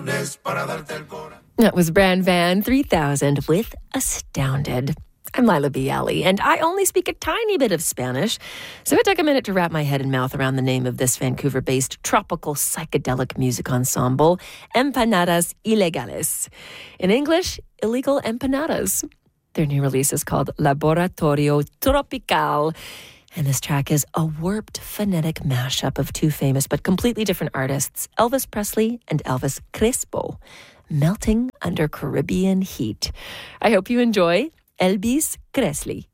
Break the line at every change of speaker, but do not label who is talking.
That was Bran Van 3000 with Astounded. I'm Lila B. Ali, and I only speak a tiny bit of Spanish, so it took a minute to wrap my head and mouth around the name of this Vancouver-based tropical psychedelic music ensemble, Empanadas Ilegales. In English, Illegal Empanadas. Their new release is called Laboratorio Tropical, and this track is a warped phonetic mashup of two famous but completely different artists, Elvis Presley and Elvis Crespo, melting under Caribbean heat. I hope you enjoy Elvis Presley.